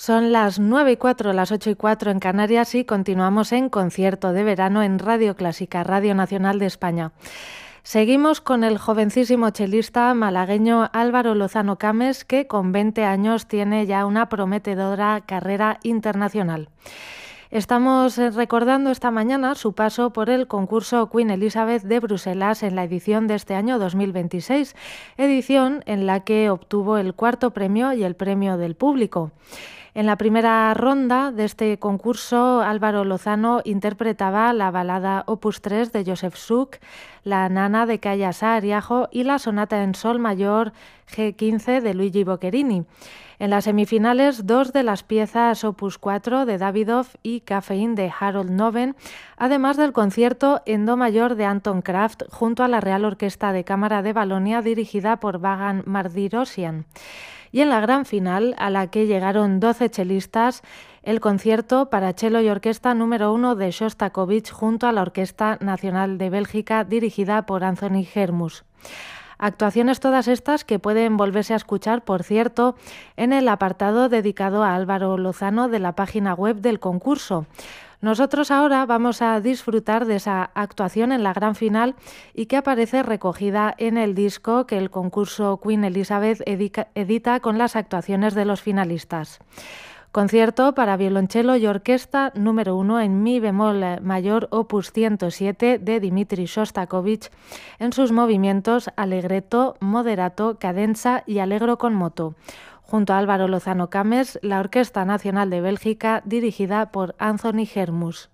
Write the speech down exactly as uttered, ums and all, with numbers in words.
Son las nueve y cuatro, las ocho y cuatro en Canarias y continuamos en concierto de verano en Radio Clásica, Radio Nacional de España. Seguimos con el jovencísimo chelista malagueño Álvaro Lozano Cames, que con veinte años tiene ya una prometedora carrera internacional. Estamos recordando esta mañana su paso por el concurso Queen Elizabeth de Bruselas en la edición de este año dos mil veintiséis, edición en la que obtuvo el cuarto premio y el premio del público. En la primera ronda de este concurso, Álvaro Lozano interpretaba la balada Opus tres de Joseph Suk, la Nana de Kaya Saariaho y la sonata en sol mayor G quince de Luigi Boccherini. En las semifinales, dos de las piezas Opus cuatro de Davidoff y Caffeine de Harold Noven, además del concierto en do mayor de Anton Kraft junto a la Real Orquesta de Cámara de Valonia dirigida por Vagan Mardirosyan. Y en la gran final, a la que llegaron doce chelistas, el concierto para cello y orquesta número uno de Shostakovich junto a la Orquesta Nacional de Bélgica dirigida por Anthony Hermus. Actuaciones todas estas que pueden volverse a escuchar, por cierto, en el apartado dedicado a Álvaro Lozano de la página web del concurso. Nosotros ahora vamos a disfrutar de esa actuación en la gran final y que aparece recogida en el disco que el concurso Queen Elizabeth edita con las actuaciones de los finalistas. Concierto para violonchelo y orquesta número uno en mi bemol mayor opus ciento siete de Dmitri Shostakovich en sus movimientos allegretto, moderato, cadenza y allegro con moto. Junto a Álvaro Lozano Cames, la Orquesta Nacional de Bélgica dirigida por Anthony Hermus.